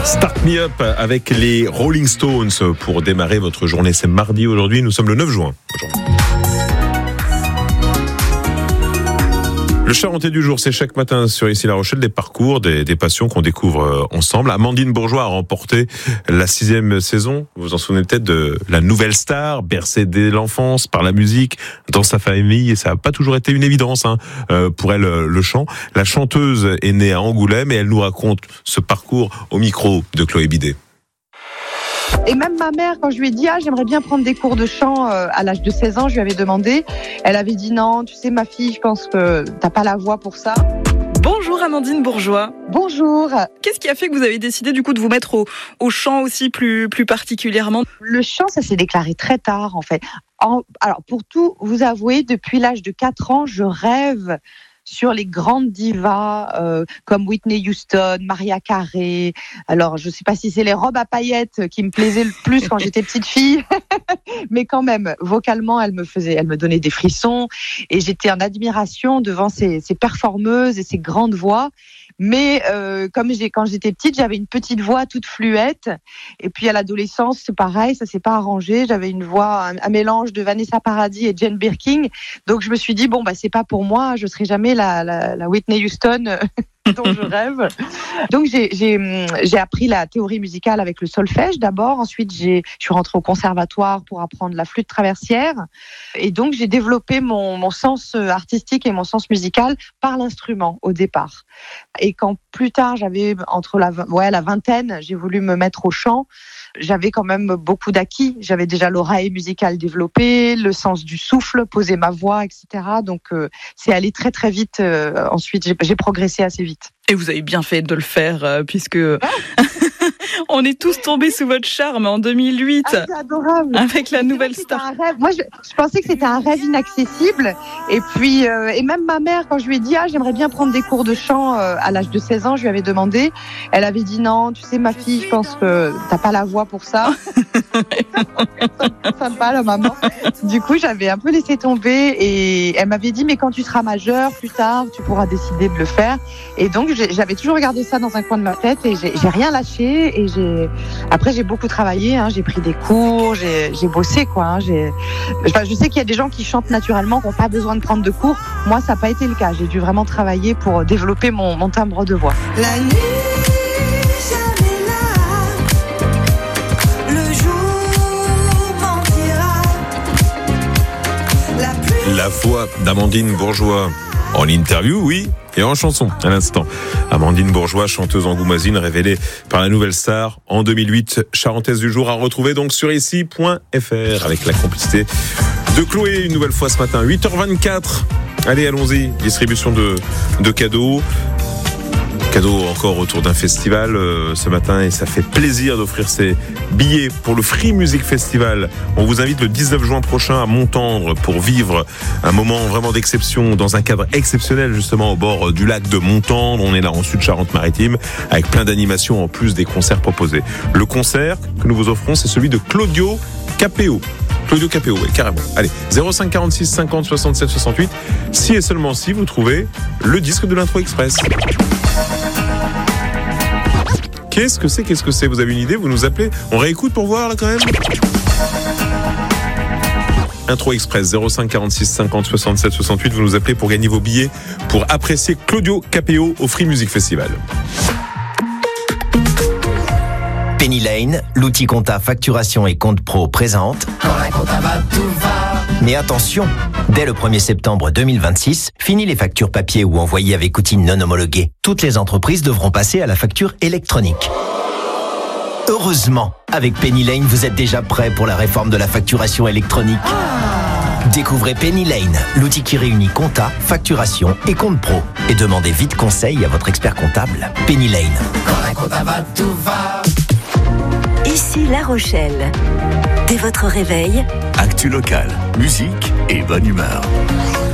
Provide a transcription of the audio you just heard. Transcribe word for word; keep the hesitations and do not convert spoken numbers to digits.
Start Me Up avec les Rolling Stones pour démarrer votre journée. C'est mardi aujourd'hui, nous sommes le neuf juin. Le Charentais du jour, c'est chaque matin sur Ici La Rochelle des parcours, des, des passions qu'on découvre ensemble. Amandine Bourgeois a remporté la sixième saison. Vous vous en souvenez peut-être de la nouvelle star, bercée dès l'enfance par la musique, dans sa famille. Et ça n'a pas toujours été une évidence hein, pour elle, le chant. La chanteuse est née à Angoulême et elle nous raconte ce parcours au micro de Chloé Bidet. Et même ma mère, quand je lui ai dit « Ah, j'aimerais bien prendre des cours de chant euh, à l'âge de seize ans », je lui avais demandé. Elle avait dit « Non, tu sais, ma fille, je pense que t'as pas la voix pour ça. » Bonjour Amandine Bourgeois. Bonjour. Qu'est-ce qui a fait que vous avez décidé du coup de vous mettre au, au chant aussi plus, plus particulièrement ? Le chant, ça s'est déclaré très tard en fait. En, alors pour tout vous avouer, depuis l'âge de quatre ans, je rêve sur les grandes divas euh, comme Whitney Houston, Mariah Carey. Alors, je ne sais pas si c'est les robes à paillettes qui me plaisaient le plus quand j'étais petite fille, mais quand même, vocalement, elle me faisait, elle me donnait des frissons et j'étais en admiration devant ces, ces performeuses et ces grandes voix. Mais euh, comme j'ai, quand j'étais petite, j'avais une petite voix toute fluette. Et puis à l'adolescence, c'est pareil, ça s'est pas arrangé. J'avais une voix, un, un mélange de Vanessa Paradis et Jane Birkin. Donc je me suis dit bon bah c'est pas pour moi. Je serai jamais la, la, la Whitney Houston dont je rêve. Donc j'ai, j'ai, j'ai appris la théorie musicale avec le solfège d'abord. Ensuite j'ai, je suis rentrée au conservatoire pour apprendre la flûte traversière. Et donc j'ai développé mon, mon sens artistique et mon sens musical par l'instrument au départ. Et quand plus tard, j'avais entre la, ouais, la vingtaine, j'ai voulu me mettre au chant, j'avais quand même beaucoup d'acquis. J'avais déjà l'oreille musicale développée, le sens du souffle, poser ma voix, et cetera. Donc, euh, c'est allé très très vite. Euh, ensuite, j'ai, j'ai progressé assez vite. Et vous avez bien fait de le faire, euh, puisque on est tous tombés sous votre charme en deux mille huit. Ah, c'est adorable. Avec la nouvelle star. Moi, je, je pensais que c'était un rêve inaccessible. Et puis, euh, et même ma mère, quand je lui ai dit, ah, j'aimerais bien prendre des cours de chant euh, à l'âge de seize ans, je lui avais demandé. Elle avait dit non, tu sais, ma fille, je pense que t'as pas la voix pour ça. Sympa, la maman. Du coup, j'avais un peu laissé tomber et elle m'avait dit, mais quand tu seras majeure, plus tard, tu pourras décider de le faire. Et donc, j'ai, j'avais toujours regardé ça dans un coin de ma tête et j'ai, j'ai rien lâché. Et j'ai, après, j'ai beaucoup travaillé, hein, j'ai pris des cours, j'ai, j'ai bossé, quoi. Hein, j'ai, enfin, je sais qu'il y a des gens qui chantent naturellement, qui n'ont pas besoin de prendre de cours. Moi, ça n'a pas été le cas. J'ai dû vraiment travailler pour développer mon, mon timbre de voix. La nuit. La voix d'Amandine Bourgeois en interview, oui, et en chanson à l'instant. Amandine Bourgeois, chanteuse angoumoisine, révélée par la nouvelle star en deux mille huit. Charentaise du jour à retrouver donc sur ici point f r avec la complicité de Chloé une nouvelle fois ce matin. huit heures vingt-quatre. Allez, allons-y. Distribution de, de cadeaux. Cadeau encore autour d'un festival euh, ce matin et ça fait plaisir d'offrir ces billets pour le Free Music Festival. On vous invite le dix-neuf juin prochain à Montendre pour vivre un moment vraiment d'exception dans un cadre exceptionnel justement au bord du lac de Montendre. On est là en Sud-Charente-Maritime avec plein d'animations en plus des concerts proposés. Le concert que nous vous offrons, c'est celui de Claudio Capéo. Claudio Capéo, oui, carrément. Allez, zéro cinq quarante-six cinquante soixante-sept soixante-huit. Si et seulement si vous trouvez le disque de l'Intro Express. Qu'est-ce que c'est, qu'est-ce que c'est ? Vous avez une idée ? Vous nous appelez ? On réécoute pour voir là quand même ? Intro Express, zéro cinq quarante-six cinquante soixante-sept soixante-huit. Vous nous appelez pour gagner vos billets pour apprécier Claudio Capéo au Free Music Festival. Penny Lane, l'outil compta facturation et compte pro présente. Quand la compta va, tout va. Mais attention, dès le premier septembre deux mille vingt-six, fini les factures papier ou envoyées avec outils non homologués. Toutes les entreprises devront passer à la facture électronique. Heureusement, avec Penny Lane, vous êtes déjà prêt pour la réforme de la facturation électronique. Découvrez Penny Lane, l'outil qui réunit compta, facturation et compte pro. Et demandez vite conseil à votre expert comptable. Penny Lane. Quand la compta va, tout va. Ici La Rochelle. Dès votre réveil, actu local, musique et bonne humeur.